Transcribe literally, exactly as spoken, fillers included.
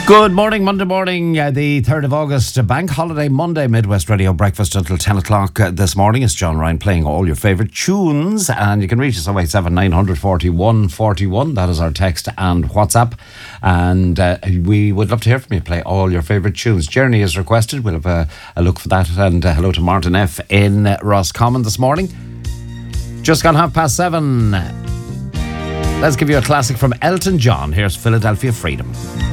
Good morning, Monday morning, uh, the third of August, uh, Bank Holiday Monday, Midwest Radio breakfast until ten o'clock uh, this morning. It's John Ryan playing all your favourite tunes, and you can reach us oh eight seven nine four one four one. That is our text and WhatsApp, and uh, we would love to hear from you. Play all your favourite tunes. Journey is requested. We'll have a, a look for that, and uh, hello to Martin F. in uh, Roscommon this morning. Just gone half past seven. Let's give you a classic from Elton John. Here's Philadelphia Freedom.